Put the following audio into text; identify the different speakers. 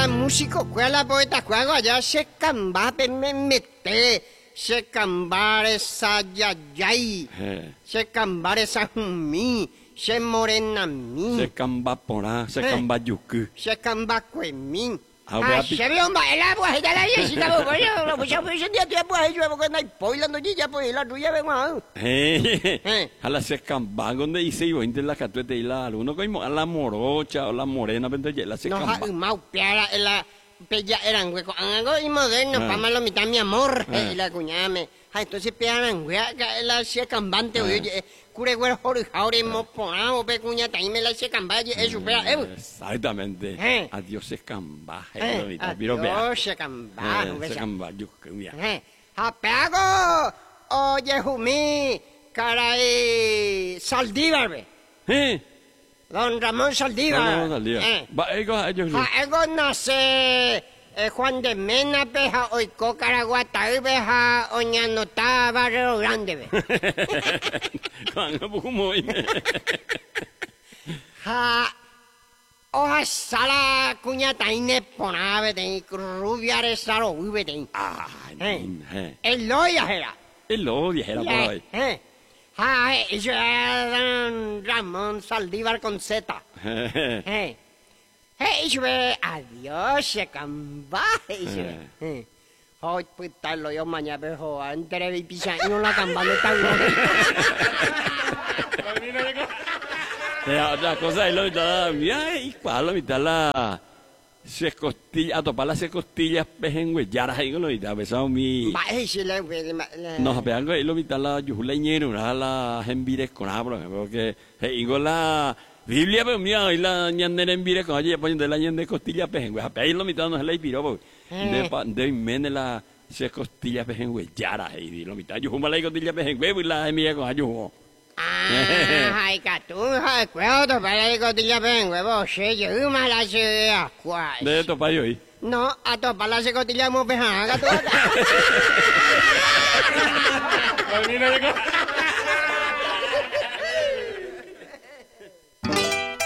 Speaker 1: la músico, la poeta, juego allá se camba, me mete, se cambare sa yayay, se cambare sa humi, se morena mi,
Speaker 2: se camba porá, se camba yuku,
Speaker 1: se camba cuemín.
Speaker 2: Se
Speaker 1: vio un baile, pues ya la visita, pues yo día te pues yo porque no hay poila no ya pues la tuya vengo.
Speaker 2: A la se camba donde dice yo entre la catuete y la uno como a la morocha o la morena pero ya la se camba.
Speaker 1: No, mau piara la pella eran hueco, algo y moderno, para malo mitad mi amor, y la cuñame. Entonces piaran hueca la se cambante oye cure güero jorge mo ponao pe cuña taime la se cambaye eso pea.
Speaker 2: Exactamente. Adiós se camba.
Speaker 1: Adiós se camba.
Speaker 2: Se camba yuku ya.
Speaker 1: Apago oye Jumí, caray Saldívar ve. Don Ramón Saldívar. Ego nace Juan de Mena peja oiko Caraguata beja oñanota Barrio Grande be. Oja sala cuñata ine ponave de rubiare saro vive de. Eloya era.
Speaker 2: Eloya era por ahí.
Speaker 1: Eso era Don Ramón Saldívar con Z. Adiós, se camba. Hoy putarlo yo mañana vejo antes de pisar y no la campaneta.
Speaker 2: Otra cosa es lo que mira y cuál lo mitad la se costilla a topar las costillas pejengüeyaras ahí con lo mitad besado mi no pegango y lo mitad la yujuleñero una la hembires con abro porque ingo la Biblia pero mira y la ñandera hembires con allí poniendo la ñande costilla pejengüe ahí lo mitad no es la piro de mene la se costilla pejengüeyaras ahí lo mitad yo la costilla pejengüe y la hembires con ayujo.
Speaker 1: Ay, catuja, cuento para el cotilla pengüe, vos, yo mala ciudad, cuál.
Speaker 2: ¿De tu país hoy?
Speaker 1: No, a tu pala se cotilla muy pejana, catuja.